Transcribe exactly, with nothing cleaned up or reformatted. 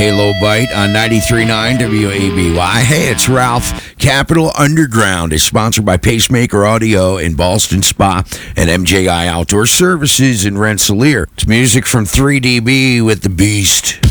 Halo Bite on ninety-three point nine W A B Y. Hey, it's Ralph. Capital Underground is sponsored by Pacemaker Audio in Ballston Spa and M J I Outdoor Services in Rensselaer. It's music from three D B with the Beast.